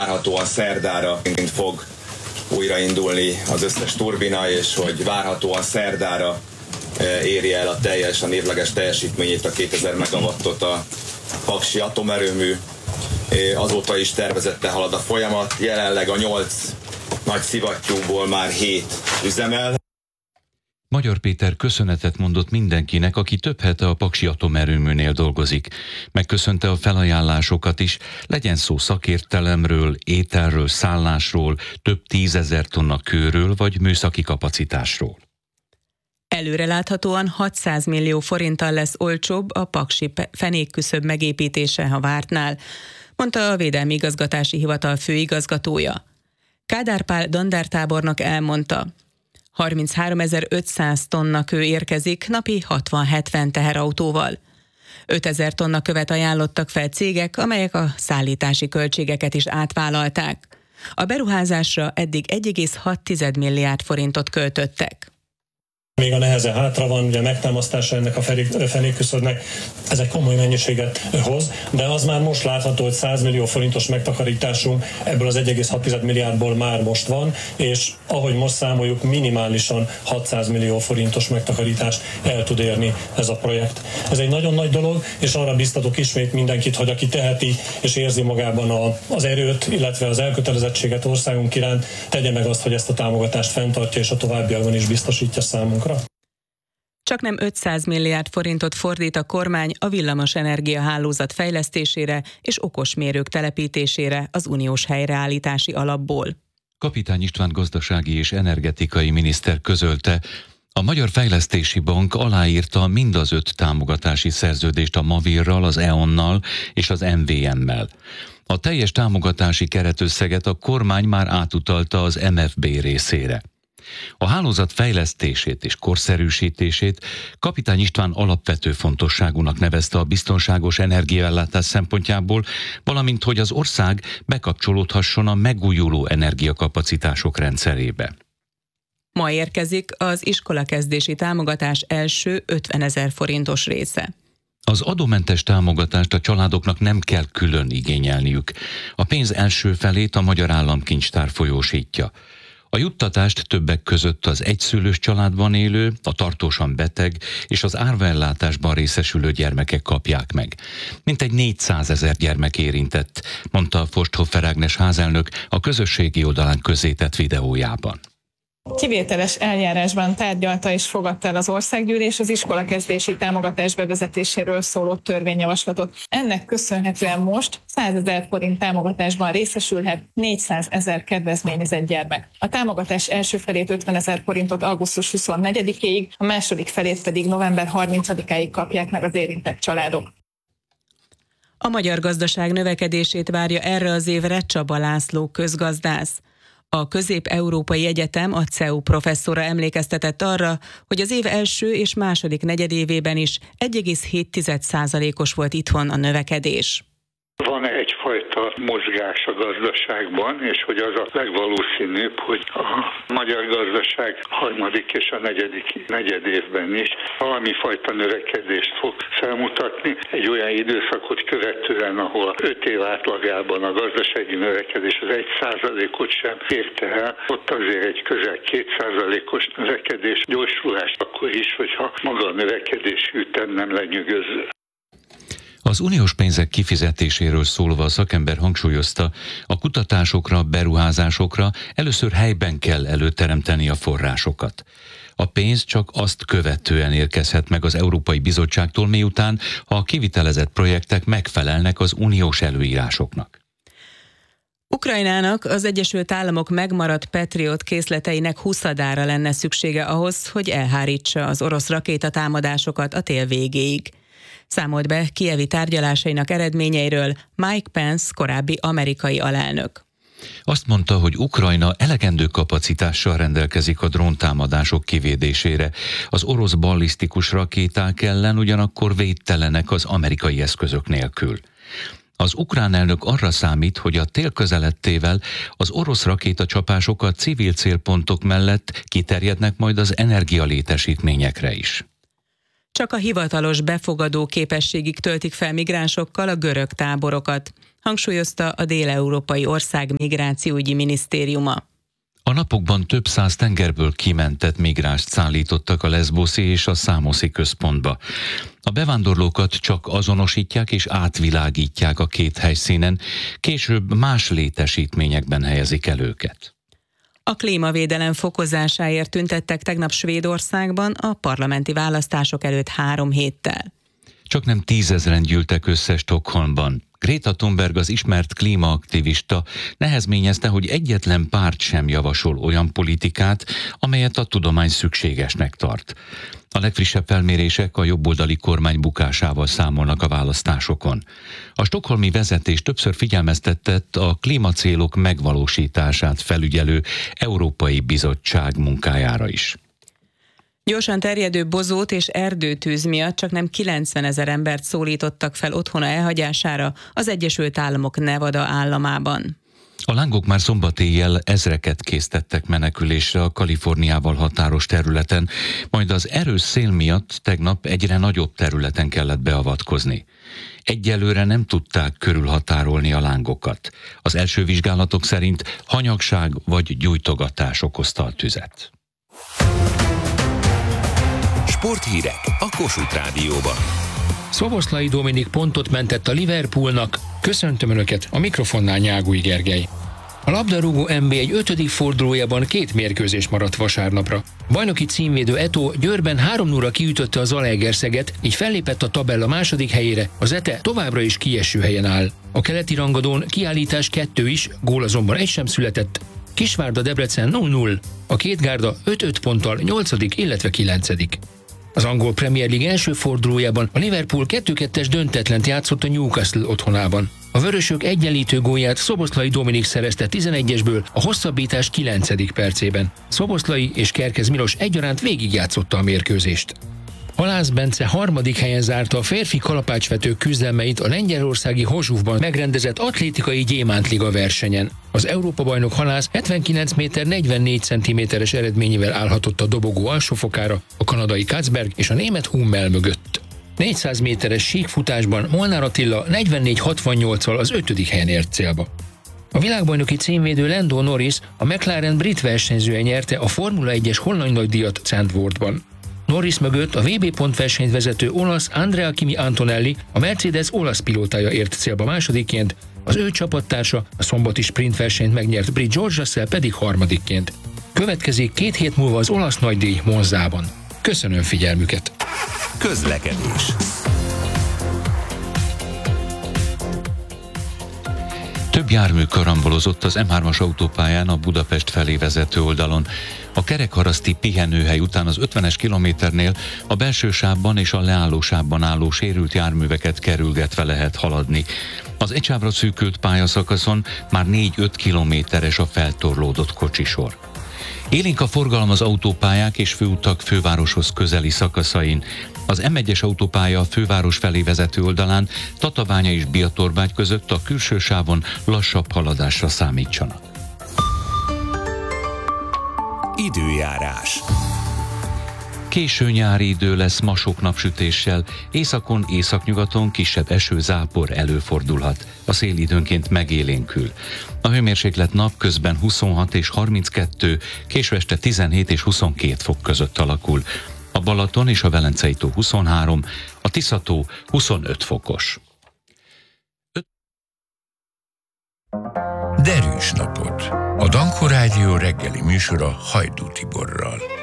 várhatóan szerdára fog újraindulni az összes turbina, és hogy várhatóan szerdára éri el a névleges teljesítményét, a 2000 megawattot a paksi atomerőmű. Azóta is tervezettel halad a folyamat, jelenleg a 8 nagy szivattyúból már 7 üzemel. Magyar Péter köszönetet mondott mindenkinek, aki több hete a paksi atomerőműnél dolgozik. Megköszönte a felajánlásokat is, legyen szó szakértelemről, ételről, szállásról, több 10 000 tonna kőről vagy műszaki kapacitásról. Előreláthatóan 600 millió forinttal lesz olcsóbb a paksi fenékküszöb megépítése a vártnál, mondta a Védelmi Igazgatási Hivatal főigazgatója. Kádár Pál dandártábornok elmondta, 33.500 tonna kő érkezik napi 60-70 teherautóval. 5000 tonna követ ajánlottak fel cégek, amelyek a szállítási költségeket is átvállalták. A beruházásra eddig 1,6 milliárd forintot költöttek. Még a neheze hátra van, ugye a megtámasztása ennek a fenékküszöbnek, ez egy komoly mennyiséget hoz, de az már most látható, hogy 100 millió forintos megtakarításunk ebből az 1,6 milliárdból már most van, és ahogy most számoljuk, minimálisan 600 millió forintos megtakarítást el tud érni ez a projekt. Ez egy nagyon nagy dolog, és arra biztatok ismét mindenkit, hogy aki teheti és érzi magában az erőt, illetve az elkötelezettséget országunk iránt, tegye meg azt, hogy ezt a támogatást fenntartja és a továbbiakban is biztosítja számunkra. Csaknem 500 milliárd forintot fordít a kormány a villamos energiahálózat fejlesztésére és okosmérők telepítésére az uniós helyreállítási alapból. Kapitány István gazdasági és energetikai miniszter közölte, a Magyar Fejlesztési Bank aláírta mind az 5 támogatási szerződést a Mavirral, az EON-nal és az MVM-mel. A teljes támogatási keretösszeget a kormány már átutalta az MFB részére. A hálózat fejlesztését és korszerűsítését Kapitány István alapvető fontosságúnak nevezte a biztonságos energiaellátás szempontjából, valamint hogy az ország bekapcsolódhasson a megújuló energiakapacitások rendszerébe. Ma érkezik az iskolakezdési támogatás első 50 000 forintos része. Az adómentes támogatást a családoknak nem kell külön igényelniük. A pénz első felét a Magyar Államkincstár folyósítja. A juttatást többek között az egyszülős családban élő, a tartósan beteg és az árvaellátásban részesülő gyermekek kapják meg. Mintegy 400 000 gyermek érintett, mondta Forsthofer Ágnes házelnök a közösségi oldalán közzétett videójában. Kivételes eljárásban tárgyalta és fogadta el az országgyűlés az iskolakezdési támogatás bevezetéséről szóló törvényjavaslatot. Ennek köszönhetően most 100 000 forint támogatásban részesülhet 400 000 kedvezményezett gyermek. A támogatás első felét 50 000 forintot augusztus 24-ig, a második felét pedig november 30-áig kapják meg az érintett családok. A magyar gazdaság növekedését várja erre az évre Csaba László közgazdász. A Közép-Európai Egyetem, a CEU professzora emlékeztetett arra, hogy az év első és második negyedévében is 1,7%-os volt itthon a növekedés. Van egyfajta mozgás a gazdaságban, és hogy az a legvalószínűbb, hogy a magyar gazdaság harmadik és a negyedik negyedévben is valami fajta növekedést fog felmutatni. Egy olyan időszakot követően, ahol 5 év átlagában a gazdasági növekedés az 1%-ot sem érte el, ott azért egy közel 2%-os növekedés gyorsulás akkor is, hogyha maga a növekedési ütem nem lenyűgöző. Az uniós pénzek kifizetéséről szólva a szakember hangsúlyozta, a kutatásokra, beruházásokra először helyben kell előteremteni a forrásokat. A pénz csak azt követően érkezhet meg az Európai Bizottságtól, miután a kivitelezett projektek megfelelnek az uniós előírásoknak. Ukrajnának az Egyesült Államok megmaradt Patriot készleteinek 20-ára lenne szüksége ahhoz, hogy elhárítsa az orosz rakétatámadásokat a tél végéig. Számolt be kijevi tárgyalásainak eredményeiről Mike Pence, korábbi amerikai alelnök. Azt mondta, hogy Ukrajna elegendő kapacitással rendelkezik a dróntámadások kivédésére. Az orosz ballisztikus rakéták ellen ugyanakkor védtelenek az amerikai eszközök nélkül. Az ukrán elnök arra számít, hogy a tél közeledtével az orosz rakétacsapások a civil célpontok mellett kiterjednek majd az energialétesítményekre is. Csak a hivatalos befogadó képességig töltik fel migránsokkal a görög táborokat. hangsúlyozta a Dél-Európai Ország Migrációügyi Minisztériuma. A napokban több száz tengerből kimentett migránst szállítottak a Leszboszi és a Számoszi központba. A bevándorlókat csak azonosítják és átvilágítják a két helyszínen, később más létesítményekben helyezik el őket. A klímavédelem fokozásáért tüntettek tegnap Svédországban a parlamenti választások előtt 3 héttel. Csaknem 10 000-en gyűltek össze Stockholmban. Greta Thunberg, az ismert klímaaktivista nehezményezte, hogy egyetlen párt sem javasol olyan politikát, amelyet a tudomány szükségesnek tart. A legfrissebb felmérések a jobboldali kormány bukásával számolnak a választásokon. A stockholmi vezetés többször figyelmeztetett a klímacélok megvalósítását felügyelő Európai Bizottság munkájára is. Gyorsan terjedő bozót és erdőtűz miatt csaknem 90 000 embert szólítottak fel otthona elhagyására az Egyesült Államok Nevada államában. A lángok már szombat éjjel ezreket késztettek menekülésre a Kaliforniával határos területen, majd az erős szél miatt tegnap egyre nagyobb területen kellett beavatkozni. Egyelőre nem tudták körülhatárolni a lángokat. Az első vizsgálatok szerint hanyagság vagy gyújtogatás okozta a tüzet. Sporthírek a Kossuth Rádióban. Szoboszlai Dominik pontot mentett a Liverpoolnak. Köszöntöm Önöket, a mikrofonnál Nyágúj Gergely. A labdarúgó NB1 5. fordulójában 2 mérkőzés maradt vasárnapra. Bajnoki címvédő Eto'o Győrben 3-0 kiütötte a Zalaegerszeget, így fellépett a tabella második helyére, az ETE továbbra is kieső helyen áll. A keleti rangadón kiállítás 2 is, gól azonban 1 sem született. Kisvárda Debrecen 0-0, a két gárda 5-5 ponttal 8., illetve 9. Az angol Premier League első fordulójában a Liverpool 2-2-es döntetlent játszott a Newcastle otthonában. A vörösök egyenlítő gólját Szoboszlai Dominik szerezte 11-esből a hosszabbítás 9. percében. Szoboszlai és Kerkez Milos egyaránt végigjátszotta a mérkőzést. Halász Bence 3. helyen zárta a férfi kalapácsvetők küzdelmeit a lengyelországi Hozsúvban megrendezett atlétikai gyémántliga versenyen. Az Európa-bajnok Halász 79 méter 44 cm-es eredményével állhatott a dobogó alsófokára, a kanadai Katzberg és a német Hummel mögött. 400 méteres síkfutásban Molnár Attila 44-68-al az 5. helyen ért célba. A világbajnoki címvédő Lando Norris, a McLaren brit versenyzője nyerte a Formula 1-es holland nagydíjat Zandvoortban. Norris mögött a VB pontversenyt vezető olasz Andrea Kimi Antonelli, a Mercedes olasz pilótája ért célba másodikként, az ő csapattársa, a szombati sprintversenyt megnyert brit George Russell pedig harmadikként. Következik 2 hét múlva az olasz nagydíj Monzában. Köszönöm figyelmüket! Közlekedés. Több jármű karambolozott az M3-as autópályán a Budapest felé vezető oldalon. A kerekharaszti pihenőhely után az 50-es kilométernél a belső sávban és a leálló sávban álló sérült járműveket kerülgetve lehet haladni. Az egy sávra szűkült pályaszakaszon már 4-5 kilométeres a feltorlódott kocsisor. Élénk a forgalom az autópályák és főutak fővároshoz közeli szakaszain. Az M1-es autópálya a főváros felé vezető oldalán Tatabánya és Biatorbágy között a külső sávon lassabb haladásra számítsanak. Időjárás. Késő nyári idő lesz masok napsütéssel, északon, északnyugaton kisebb eső-zápor előfordulhat. A szél időnként megélénkül. A hőmérséklet napközben 26 és 32, késő este 17 és 22 fok között alakul. A Balaton és a Velencei tó 23, a Tisza-tó 25 fokos. Derűs napot! A Danko Rádió reggeli műsora Hajdú Tiborral.